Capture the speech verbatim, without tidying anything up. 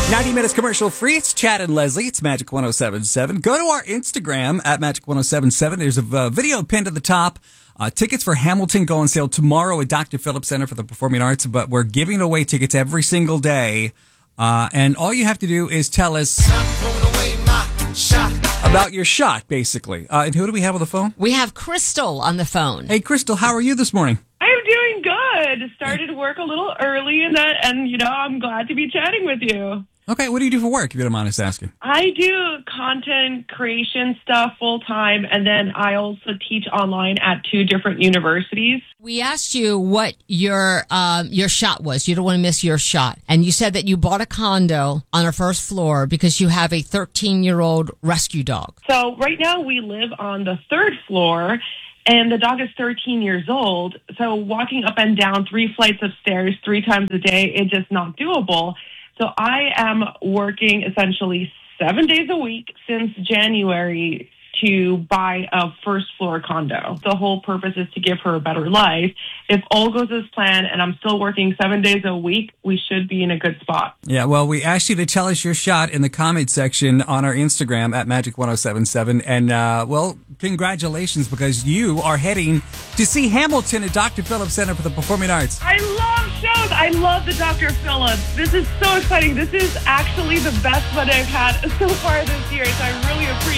ninety minutes commercial free. It's Chad and Leslie. It's Magic ten seventy-seven. Go to our Instagram at Magic ten seventy-seven. There's a uh, video pinned at the top. Uh, tickets for Hamilton go on sale tomorrow at Doctor Phillips Center for the Performing Arts, but we're giving away tickets every single day. Uh, and all you have to do is tell us about your shot, basically. Uh, and who do we have on the phone? We have Crystal on the phone. Hey, Crystal, how are you this morning? I'm doing good. Started work a little early, and that, and you know, I'm glad to be chatting with you. Okay, what do you do for work, if you don't mind us asking? I do content creation stuff full time, and then I also teach online at two different universities. We asked you what your um, your shot was. You don't want to miss your shot. And you said that you bought a condo on our first floor because you have a thirteen-year-old rescue dog. So right now we live on the third floor, and the dog is thirteen years old. So walking up and down three flights of stairs three times a day, it's just not doable. So I am working essentially seven days a week since January to buy a first floor condo. The whole purpose is to give her a better life. If all goes as planned and I'm still working seven days a week, we should be in a good spot. Yeah, well, we asked you to tell us your shot in the comment section on our Instagram at Magic ten seventy-seven. And, uh, well, congratulations, because you are heading to see Hamilton at Doctor Phillips Center for the Performing Arts. I love shows. I love the Doctor Phillips. This is so exciting. This is actually the best one I've had so far this year, so I really appreciate it.